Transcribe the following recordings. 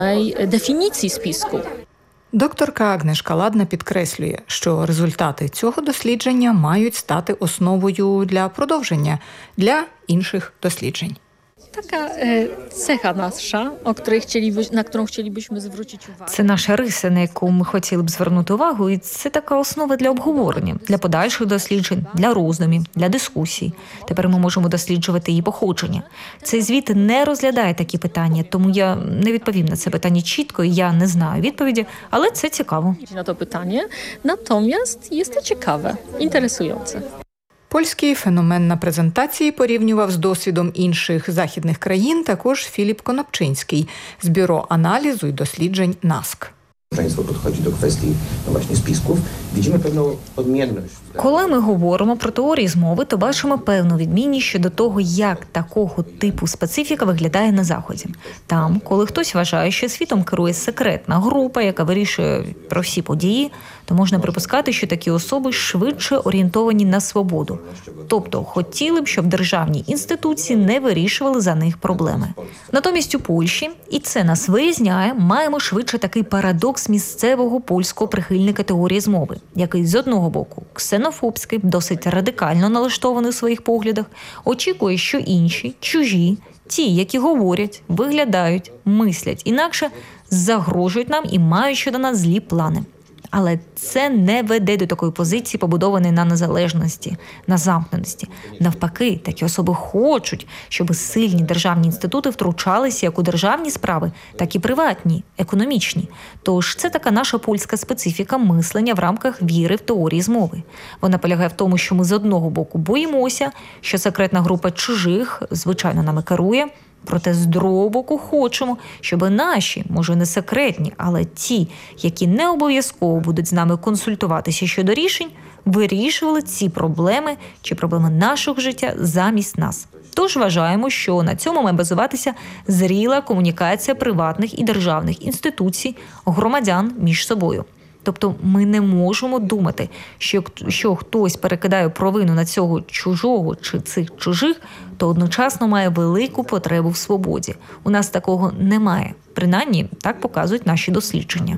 Дефініції списку. Докторка Агнешка Ладна підкреслює, що результати цього дослідження мають стати основою для продовження для інших досліджень. Така цеха наша, на яку chcielibyśmy zwrócić увагу. Це наша риса, на яку ми хотіли б звернути увагу, і це така основа для обговорення, для подальших досліджень, для роздумів, для дискусій. Тепер ми можемо досліджувати її походження. Цей звіт не розглядає такі питання, тому я не відповім на це питання чітко, і я не знаю відповіді, але це цікаво. На то питання, натомість є це цікаве, інтересуюче. Польський феномен на презентації порівнював з досвідом інших західних країн також Філіп Конопчинський з Бюро аналізу і досліджень НАСК. Підходить до kwestii właśnie spisków. Widzimy pewną odmienność. Коли ми говоримо про теорії змови, то бачимо певну відмінність щодо того, як такого типу специфіка виглядає на Заході. Там, коли хтось вважає, що світом керує секретна група, яка вирішує про всі події, то можна припускати, що такі особи швидше орієнтовані на свободу. Тобто, хотіли б, щоб державні інституції не вирішували за них проблеми. Натомість у Польщі, і це нас вирізняє, маємо швидше такий парадокс місцевого польського прихильника теорії змови, який з одного боку ксенофобський, досить радикально налаштований у своїх поглядах, очікує, що інші, чужі, ті, які говорять, виглядають, мислять інакше, загрожують нам і мають щодо нас злі плани. Але це не веде до такої позиції, побудованої на незалежності, на замкненості. Навпаки, такі особи хочуть, щоб сильні державні інститути втручалися як у державні справи, так і приватні, економічні. Тож це така наша польська специфіка мислення в рамках віри в теорії змови. Вона полягає в тому, що ми з одного боку боїмося, що секретна група чужих, звичайно, нами керує, проте з другого боку хочемо, щоб наші, може не секретні, але ті, які не обов'язково будуть з нами консультуватися щодо рішень, вирішували ці проблеми чи проблеми нашого життя замість нас. Тож вважаємо, що на цьому має базуватися зріла комунікація приватних і державних інституцій, громадян між собою. Тобто ми не можемо думати, що хтось перекидає провину на цього чужого чи цих чужих, то одночасно має велику потребу в свободі. У нас такого немає. Принаймні, так показують наші дослідження.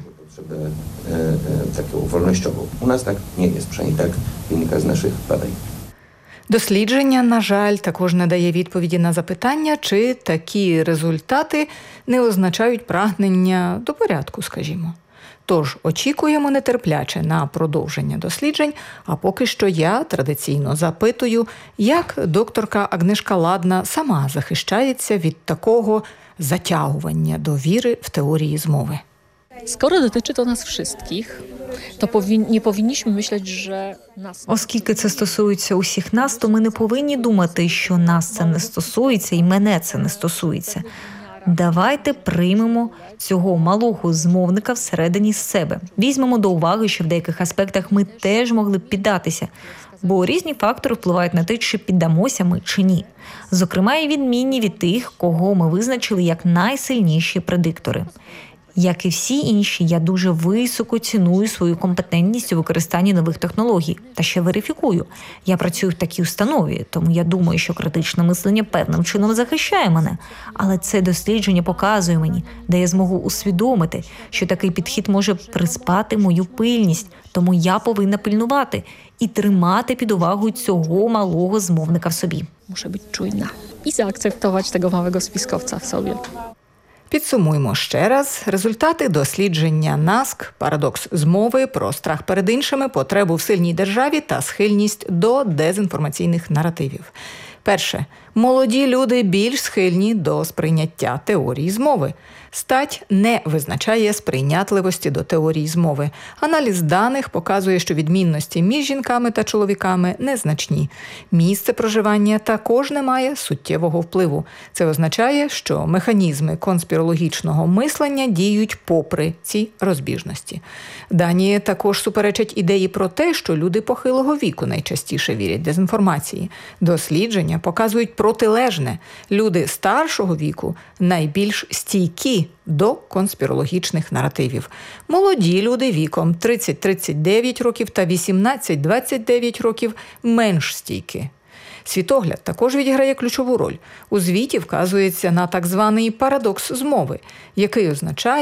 У нас так не є, принаймні так виникає з наших бадань. Дослідження, на жаль, також не дає відповіді на запитання, чи такі результати не означають прагнення до порядку, скажімо. Тож очікуємо нетерпляче на продовження досліджень, а поки що я традиційно запитую, як докторка Агнешка Ладна сама захищається від такого затягування до віри в теорії змови. Skoro dotyczy to nas wszystkich, to nie powinniśmy myśleć, że nas... Оскільки це стосується усіх нас, то ми не повинні думати, що нас це не стосується і мене це не стосується. Давайте приймемо цього малого змовника всередині себе. Візьмемо до уваги, що в деяких аспектах ми теж могли б піддатися, бо різні фактори впливають на те, чи піддамося ми чи ні. Зокрема, і відмінні від тих, кого ми визначили як найсильніші предиктори. Як і всі інші, я дуже високо ціную свою компетентність у використанні нових технологій. Та ще верифікую. Я працюю в такій установі, тому я думаю, що критичне мислення певним чином захищає мене. Але це дослідження показує мені, де я зможу усвідомити, що такий підхід може приспати мою пильність, тому я повинна пильнувати і тримати під увагою цього малого змовника в собі. Muszę być czujna i zaakceptować tego małego spiskowca w sobie. Підсумуємо ще раз результати дослідження НАСК, парадокс змови, про страх перед іншими, потребу в сильній державі та схильність до дезінформаційних наративів. Перше. Молоді люди більш схильні до сприйняття теорії змови. Стать не визначає сприйнятливості до теорії змови. Аналіз даних показує, що відмінності між жінками та чоловіками незначні. Місце проживання також не має суттєвого впливу. Це означає, що механізми конспірологічного мислення діють попри ці розбіжності. Дані також суперечать ідеї про те, що люди похилого віку найчастіше вірять дезінформації. Дослідження показують протилежне. Люди старшого віку найбільш стійкі до конспірологічних наративів. Молоді люди віком 30-39 років та 18-29 років менш стійкі. Світогляд також відіграє ключову роль. У звіті вказується на так званий парадокс змови, який означає,